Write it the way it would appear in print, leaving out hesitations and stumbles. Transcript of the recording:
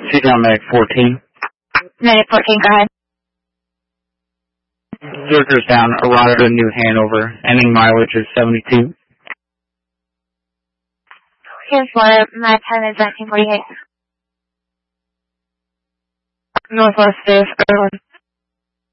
Seaton Medic 14. Medic 14, go ahead. Zerker's down, arrived in New Hanover. Ending mileage is 72. Here's what my time is 1948. Northwest Dave, Erwin.